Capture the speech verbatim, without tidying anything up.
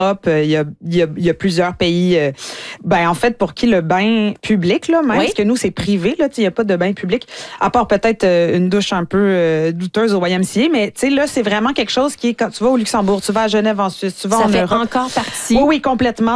Il y a, il y a, il y a plusieurs pays, euh, ben en fait pour qui le bain public là, même oui. parce que nous c'est privé là, il y a pas de bain public, à part peut-être euh, une douche un peu euh, douteuse au Y M C A, mais tu sais là c'est vraiment quelque chose qui est quand tu vas au Luxembourg, tu vas à Genève en Suisse, tu vas ça en fait Europe, encore partie. Oui oui complètement.